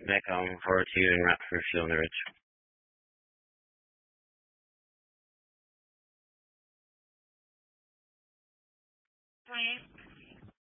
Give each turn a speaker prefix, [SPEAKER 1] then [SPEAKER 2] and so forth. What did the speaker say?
[SPEAKER 1] back forward to you and route for fuel on the ridge.
[SPEAKER 2] Right.